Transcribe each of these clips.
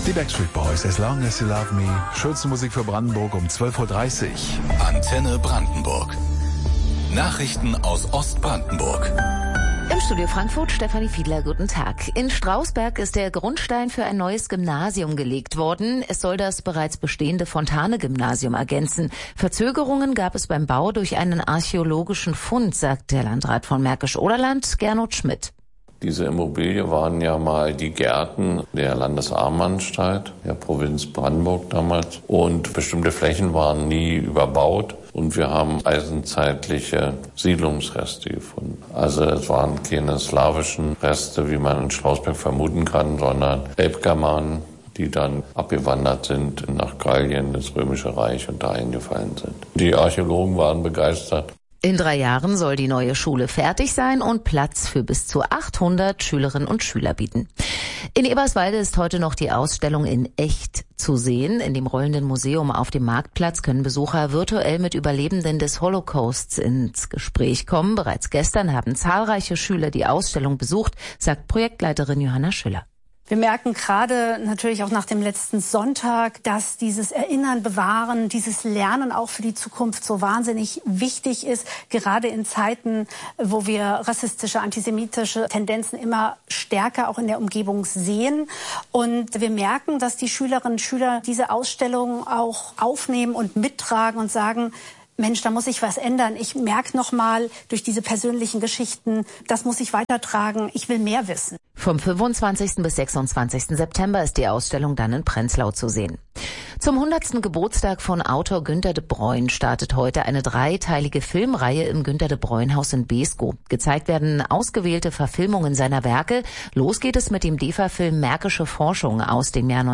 Die Backstreet Boys, As Long As You Love Me. Schönste Musik für Brandenburg um 12.30 Uhr. Antenne Brandenburg. Nachrichten aus Ostbrandenburg. Im Studio Frankfurt, Stefanie Fiedler, guten Tag. In Strausberg ist der Grundstein für ein neues Gymnasium gelegt worden. Es soll das bereits bestehende Fontane-Gymnasium ergänzen. Verzögerungen gab es beim Bau durch einen archäologischen Fund, sagt der Landrat von Märkisch-Oderland, Gernot Schmidt. Diese Immobilie waren ja mal die Gärten der Landesarmenanstalt, der Provinz Brandenburg damals. Und bestimmte Flächen waren nie überbaut. Und wir haben eisenzeitliche Siedlungsreste gefunden. Also es waren keine slawischen Reste, wie man in Strausberg vermuten kann, sondern Elbgermanen, die dann abgewandert sind nach Gallien, das Römische Reich und da eingefallen sind. Die Archäologen waren begeistert. In 3 Jahren soll die neue Schule fertig sein und Platz für bis zu 800 Schülerinnen und Schüler bieten. In Eberswalde ist heute noch die Ausstellung in echt zu sehen. In dem rollenden Museum auf dem Marktplatz können Besucher virtuell mit Überlebenden des Holocausts ins Gespräch kommen. Bereits gestern haben zahlreiche Schüler die Ausstellung besucht, sagt Projektleiterin Johanna Schüller. Wir merken gerade natürlich auch nach dem letzten Sonntag, dass dieses Erinnern, Bewahren, dieses Lernen auch für die Zukunft so wahnsinnig wichtig ist. Gerade in Zeiten, wo wir rassistische, antisemitische Tendenzen immer stärker auch in der Umgebung sehen. Und wir merken, dass die Schülerinnen und Schüler diese Ausstellung auch aufnehmen und mittragen und sagen, Mensch, da muss ich was ändern. Ich merke nochmal durch diese persönlichen Geschichten, das muss ich weitertragen. Ich will mehr wissen. Vom 25. bis 26. September ist die Ausstellung dann in Prenzlau zu sehen. Zum 100. Geburtstag von Autor Günter de Bruyne startet heute eine 3-teilige Filmreihe im Günter de Bruyne Haus in Beeskow. Gezeigt werden ausgewählte Verfilmungen seiner Werke. Los geht es mit dem DEFA-Film Märkische Forschung aus dem Jahr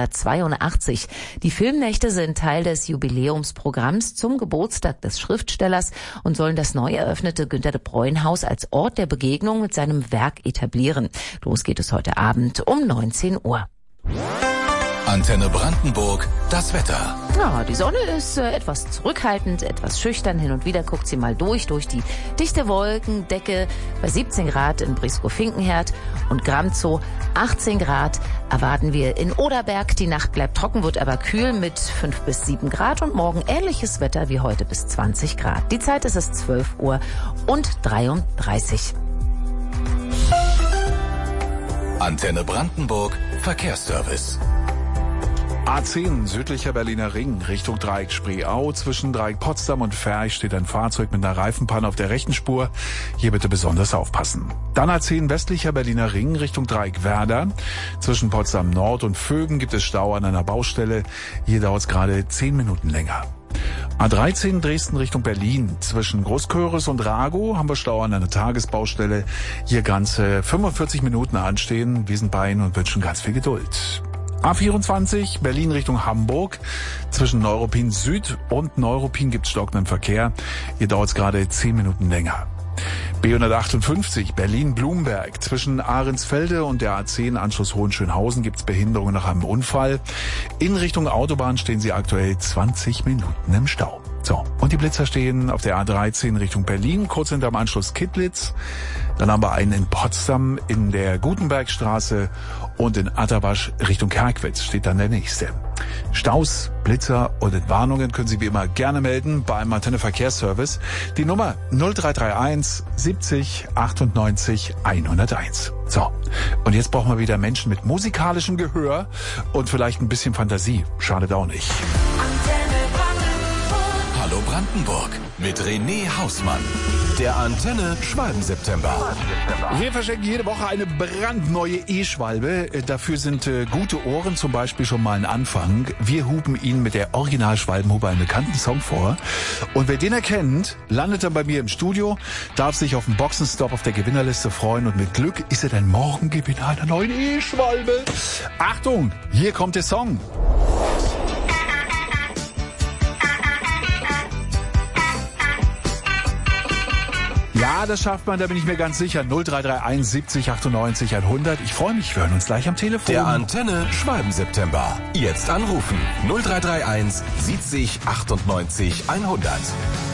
1982. Die Filmnächte sind Teil des Jubiläumsprogramms zum Geburtstag des Schriftstellers und sollen das neu eröffnete Günter de Bruyne Haus als Ort der Begegnung mit seinem Werk etablieren. Los geht es heute Abend um 19 Uhr. Antenne Brandenburg, das Wetter. Ja, die Sonne ist etwas zurückhaltend, etwas schüchtern. Hin und wieder guckt sie mal durch die dichte Wolkendecke. Bei 17 Grad in Briskow-Finkenherd und Gramzow 18 Grad erwarten wir in Oderberg. Die Nacht bleibt trocken, wird aber kühl mit 5 bis 7 Grad und morgen ähnliches Wetter wie heute bis 20 Grad. Die Zeit ist es 12 Uhr und 33. Antenne Brandenburg, Verkehrsservice. A10, südlicher Berliner Ring, Richtung Dreieck Spreeau. Zwischen Dreieck Potsdam und Ferch steht ein Fahrzeug mit einer Reifenpanne auf der rechten Spur. Hier bitte besonders aufpassen. Dann A10, westlicher Berliner Ring, Richtung Dreieck Werder. Zwischen Potsdam Nord und Vögen gibt es Stau an einer Baustelle. Hier dauert es gerade 10 Minuten länger. A13 Dresden Richtung Berlin. Zwischen Großköris und Ragow haben wir Stau an einer Tagesbaustelle. Hier ganze 45 Minuten anstehen. Wir sind bei Ihnen und wünschen ganz viel Geduld. A24 Berlin Richtung Hamburg. Zwischen Neuruppin Süd und Neuruppin gibt's stockenden Verkehr. Hier dauert es gerade 10 Minuten länger. B158 Berlin-Blumberg. Zwischen Ahrensfelde und der A10 Anschluss Hohenschönhausen gibt's Behinderungen nach einem Unfall. In Richtung Autobahn stehen Sie aktuell 20 Minuten im Stau. So, und die Blitzer stehen auf der A13 Richtung Berlin, kurz hinterm Anschluss Kittlitz. Dann haben wir einen in Potsdam in der Gutenbergstraße und in Atterwasch Richtung Kerkwitz steht dann der nächste. Staus, Blitzer und Entwarnungen können Sie wie immer gerne melden beim Antenne Verkehrsservice. Die Nummer 0331 70 98 101. So, und jetzt brauchen wir wieder Menschen mit musikalischem Gehör und vielleicht ein bisschen Fantasie. Schadet auch nicht. Hallo Brandenburg mit René Hausmann. Der Antenne Schwalben-September. Wir verschenken jede Woche eine brandneue E-Schwalbe. Dafür sind gute Ohren zum Beispiel schon mal ein Anfang. Wir hupen Ihnen mit der Original-Schwalbenhupe einen bekannten Song vor. Und wer den erkennt, landet dann bei mir im Studio, darf sich auf den Boxenstopp auf der Gewinnerliste freuen und mit Glück ist er dann morgen Gewinner einer neuen E-Schwalbe. Achtung, hier kommt der Song. Ja, das schafft man, da bin ich mir ganz sicher. 0331 70 98 100. Ich freue mich, wir hören uns gleich am Telefon. Der Antenne Schwalben-September. Jetzt anrufen. 0331 70 98 100.